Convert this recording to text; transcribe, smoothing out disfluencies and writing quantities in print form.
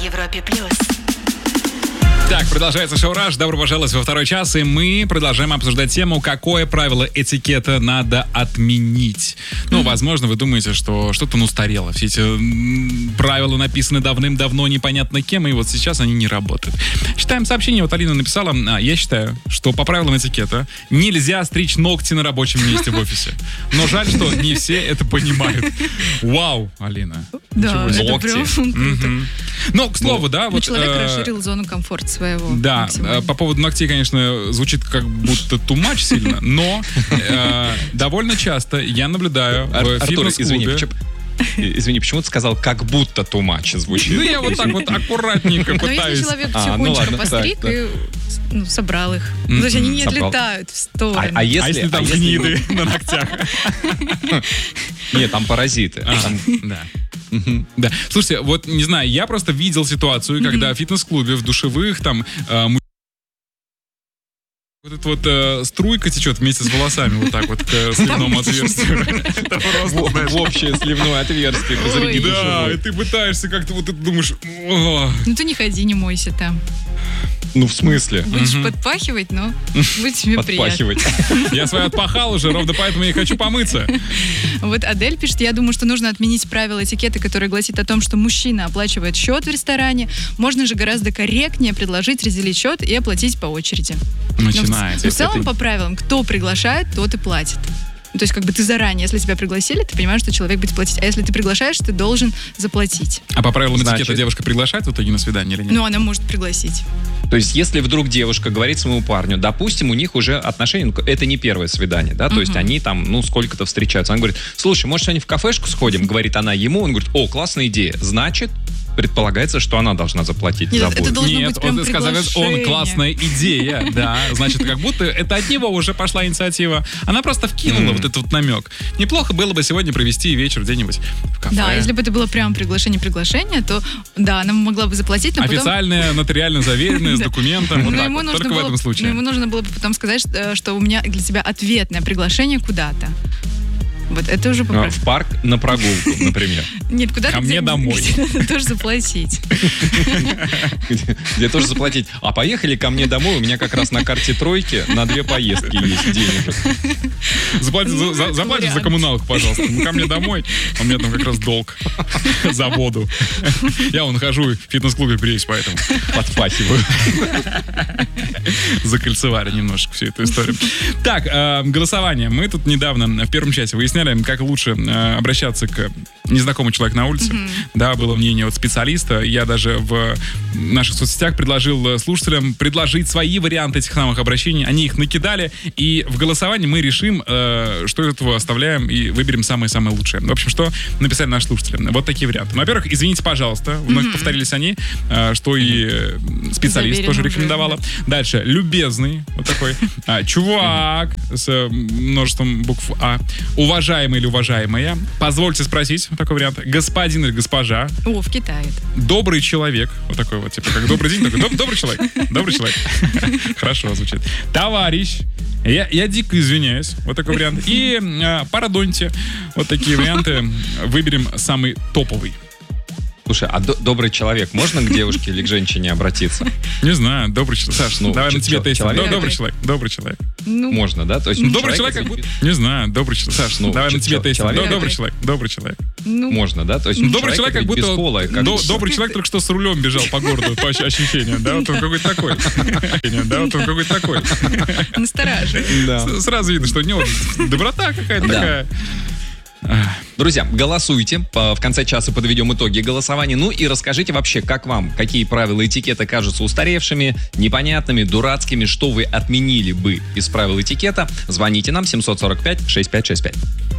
Европе+. Так, продолжается шоу «Раш». Добро пожаловать во второй час, и мы продолжаем обсуждать тему, какое правило этикета надо отменить. Ну, возможно, вы думаете, что что-то устарело. Все эти правила написаны давным-давно, непонятно кем, и вот сейчас они не работают. Читаем сообщение, вот Алина написала: я считаю, что по правилам этикета нельзя стричь ногти на рабочем месте в офисе. Но жаль, что не все это понимают. Вау, Алина. Да, это прям круто. Ну, к слову, да, вот... Человек расширил зону комфорта своего. Да, по поводу ногтей, конечно, звучит как будто too much сильно, но довольно часто я наблюдаю в фитнес-клубе... Извини, почему ты сказал, как будто too much звучит? Ну, я вот так вот аккуратненько пытаюсь. Но если человек тихонечко постриг и собрал их, то есть они не отлетают в сторону. А если там гниды на ногтях? Нет, там паразиты. Да. Да. Слушайте, вот не знаю, я просто видел ситуацию, когда в фитнес-клубе, в душевых, там вот эта вот струйка течет вместе с волосами вот так вот к сливному отверстию. Это просто, в общее сливное отверстие посреди душевой. Да, и ты пытаешься как-то вот думаешь... Ну ты не ходи, не мойся там. Ну, в смысле? Будешь подпахивать, но будет тебе приятно. Я свое отпахал уже, ровно поэтому я хочу помыться. Вот Адель пишет: я думаю, что нужно отменить правила этикета, которое гласит о том, что мужчина оплачивает счет в ресторане. Можно же гораздо корректнее предложить разделить счет и оплатить по очереди. Начинается. В целом, по правилам, кто приглашает, тот и платит. То есть, как бы ты заранее, если тебя пригласили, ты понимаешь, что человек будет платить. А если ты приглашаешь, ты должен заплатить. А по правилам этикета девушка приглашает в итоге на свидание или нет? Ну, она может пригласить. То есть, если вдруг девушка говорит своему парню, допустим, у них уже отношения, это не первое свидание, да, то есть они там, сколько-то встречаются. Она говорит: слушай, может, сегодня в кафешку сходим? Говорит она ему, он говорит: о, классная идея. Значит, предполагается, что она должна заплатить за это должно Нет, быть прям он классная идея, да. Значит, как будто это от него уже пошла инициатива. Она просто вкинула вот этот вот намек. Неплохо было бы сегодня провести вечер где-нибудь в кафе. Да, если бы это было прям приглашение, то да, она могла бы заплатить, но официальное, нотариально заверенное, с документом. Вот так вот, только в этом случае. Ему нужно было бы потом сказать, что у меня для тебя ответное приглашение куда-то. Вот это уже в парк на прогулку, например. Нет, куда-то ко мне домой. Где тоже заплатить. Где тоже заплатить. А поехали ко мне домой, у меня как раз на карте тройки на 2 поездки есть денежек. Заплатите за коммуналку, пожалуйста. Ко мне домой, у меня там как раз долг за воду. Я вон хожу в фитнес-клубе бреюсь, поэтому подпахиваю. Закольцевали немножко всю эту историю. Так, голосование. Мы тут недавно в первом часе выясняли, как лучше обращаться к незнакомому человеку на улице. Да, было мнение от специалиста. Я даже в наших соцсетях предложил слушателям предложить свои варианты этих самых обращений. Они их накидали, и в голосовании мы решим, что из этого оставляем, и выберем самое-самое лучшее. В общем, что написали наши слушатели. Вот такие варианты. Ну, во-первых, извините, пожалуйста. Вновь повторились они, что и специалист тоже рекомендовала. Дальше. Любезный. Вот такой. Чувак с множеством букв А. Уважаемый или уважаемая. Позвольте спросить. Вот такой вариант. Господин или госпожа. О, в Китае. Добрый человек. Вот такой вот, типа, как добрый день, такой добрый человек. Добрый человек. Хорошо звучит. Товарищ. Я дико извиняюсь. Вот такой вариант. И парадоньте. Вот такие варианты. Выберем самый топовый. Слушай, а добрый человек, можно к девушке или к женщине обратиться? Не знаю, добрый человек. Саш, давай на тебе тестим. Добрый человек. Можно, да? То есть добрый человек как будто... Не знаю, добрый человек. Саш, давай на тебе тестим. Добрый человек. Можно, да? То есть добрый человек как будто... Добрый человек только что с рулем бежал по городу, по ощущениям. Да, вот он какой-то такой. Настораживает. Сразу видно, что у него доброта какая-то такая. Друзья, голосуйте. В конце часа подведем итоги голосования. Ну и расскажите вообще, как вам, какие правила этикета кажутся устаревшими, непонятными, дурацкими, что вы отменили бы из правил этикета. Звоните нам 745-6565.